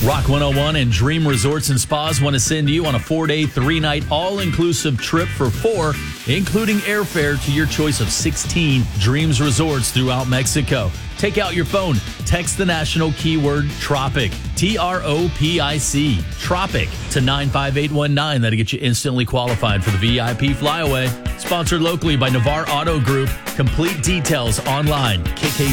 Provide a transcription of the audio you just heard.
Rock 101 and Dream Resorts and Spas want to send you on a 4-day, 3-night, all-inclusive trip for 4, including airfare to your choice of 16 Dreams Resorts throughout Mexico. Take out your phone, text the national keyword TROPIC, TROPIC, TROPIC to 95819. That'll get you instantly qualified for the VIP flyaway. Sponsored locally by Navarre Auto Group. Complete details online, KK